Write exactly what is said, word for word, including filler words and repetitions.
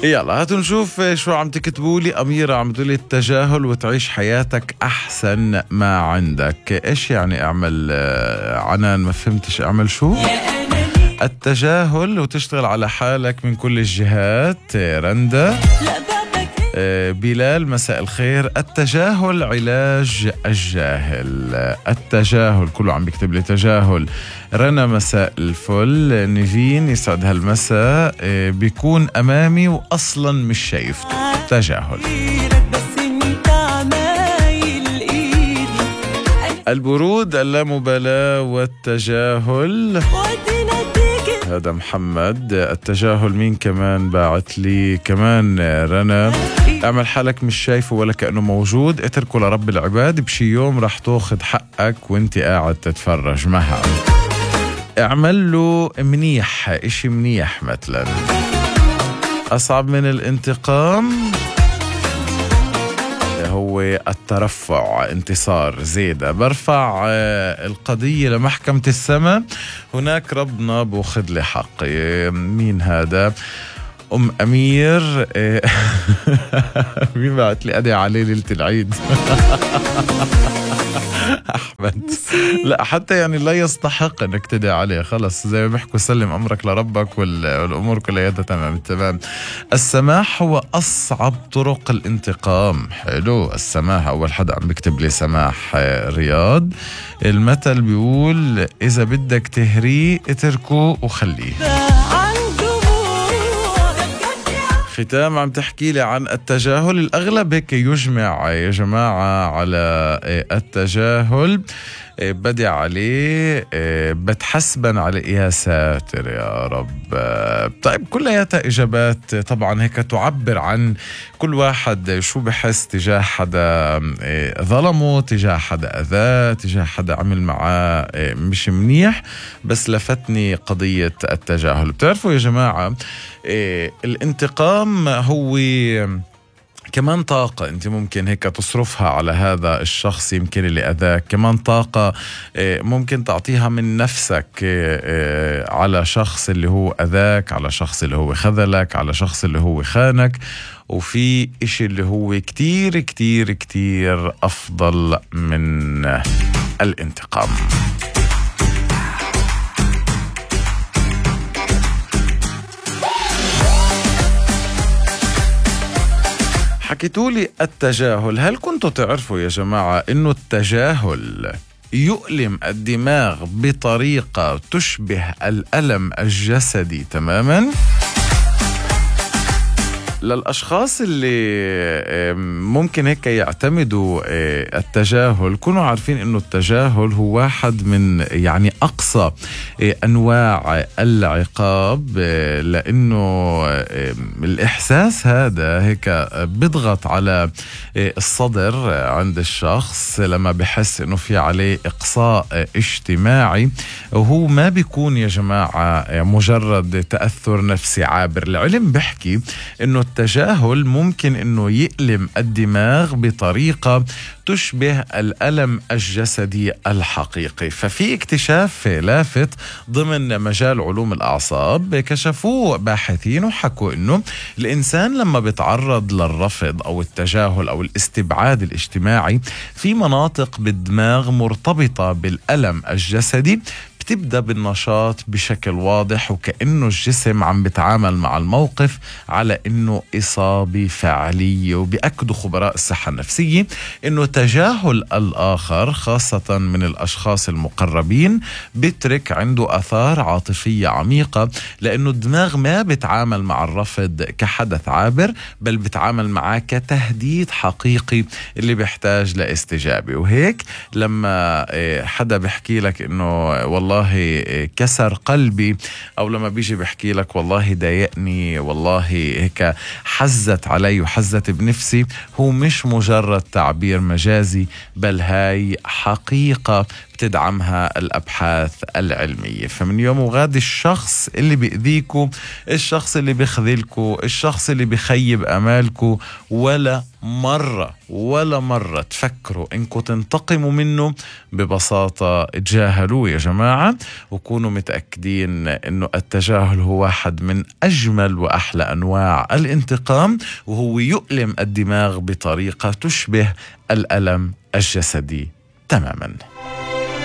يلا هاتوا نشوف شو عم تكتبولي. أميرة عم تقولي التجاهل وتعيش حياتك أحسن ما عندك. إيش يعني أعمل؟ عنان ما فهمتش. أعمل شو؟ التجاهل وتشتغل على حالك من كل الجهات. رندا. بلال مساء الخير. التجاهل علاج الجاهل. التجاهل كله عم بيكتب لي تجاهل. رنا مساء الفل. نيفين يسعد هالمساء. بيكون أمامي وأصلا مش شايفته. تجاهل. البرود اللامبالاة والتجاهل. هذا محمد. التجاهل. مين كمان باعت لي؟ كمان رنا. اعمل حالك مش شايفه ولا كأنه موجود. اتركه لرب العباد، بشي يوم رح تاخد حقك وانت قاعد تتفرج. مها اعمل له منيح، اشي منيح مثلا. اصعب من الانتقام هو الترفع. انتصار زيدة. برفع القضية لمحكمة السماء، هناك ربنا بأخذ لي حقي. مين هذا؟ أم أمير. مين بعت لي أدعي عليه ليلة العيد؟ أحمد. لا حتى يعني لا يستحق أنك تدعي عليه، خلص زي ما بيحكوا سلم أمرك لربك والأمور كلها تمام تمام. السماح هو أصعب طرق الانتقام. حلو. السماح. أول حدا عم بكتب لي سماح رياض. المثل بيقول إذا بدك تهريه اتركه وخليه. ختام عم تحكي لي عن التجاهل. الأغلب هيك يجمع يا جماعة على التجاهل. بدي عليه بتحسبن عليه. يا ساتر يا رب. طيب كلياتها إجابات طبعا هيك تعبر عن كل واحد شو بحس تجاه حدا ظلمه، تجاه حدا أذاه، تجاه حدا عمل معاه مش منيح. بس لفتني قضية التجاهل. بتعرفوا يا جماعة الانتقام هو كمان طاقة انت ممكن هيك تصرفها على هذا الشخص يمكن اللي أذاك. كمان طاقة ممكن تعطيها من نفسك على شخص اللي هو أذاك، على شخص اللي هو خذلك، على شخص اللي هو خانك. وفي إشي اللي هو كتير كتير كتير أفضل من الانتقام. حكيتولي التجاهل. هل كنتوا تعرفوا يا جماعة إنه التجاهل يؤلم الدماغ بطريقة تشبه الألم الجسدي تماماً؟ للأشخاص اللي ممكن هيك يعتمدوا التجاهل، كونوا عارفين إنه التجاهل هو واحد من يعني أقصى أنواع العقاب، لأنه الإحساس هذا هيك بيضغط على الصدر عند الشخص لما بحس إنه في عليه إقصاء اجتماعي، وهو ما بيكون يا جماعة مجرد تأثر نفسي عابر. العلم بحكي إنه التجاهل ممكن إنه يألم الدماغ بطريقة تشبه الألم الجسدي الحقيقي. ففي اكتشاف لافت ضمن مجال علوم الأعصاب كشفوه باحثين وحكوا إنه الإنسان لما بيتعرض للرفض أو التجاهل أو الاستبعاد الاجتماعي في مناطق بالدماغ مرتبطة بالألم الجسدي بتبدأ بالنشاط بشكل واضح، وكأنه الجسم عم بتعامل مع الموقف على إنه إصابة فعلية. وبيأكدوا خبراء الصحة النفسية إنه تجاهل الآخر خاصة من الأشخاص المقربين بترك عنده آثار عاطفية عميقة، لأنه الدماغ ما بتعامل مع الرفض كحدث عابر، بل بتعامل معاه كتهديد حقيقي اللي بيحتاج لاستجابة. وهيك لما حدا بيحكي لك إنه والله كسر قلبي، أو لما بيجي بحكي لك والله ضايقني، والله هيك حزت علي وحزت بنفسي، هو مش مجرد تعبير مجازي، بل هاي حقيقة بتدعمها الأبحاث العلمية. فمن يوم وغاد الشخص اللي بيأذيكوا، الشخص اللي بيخذلكوا، الشخص اللي بيخيب أمالكوا، ولا مرة ولا مرة تفكروا إنكم تنتقموا منه. ببساطة تجاهلوه يا جماعة، وكونوا متأكدين إنه التجاهل هو واحد من أجمل وأحلى أنواع الانتقام، وهو يؤلم الدماغ بطريقة تشبه الألم الجسدي تماما.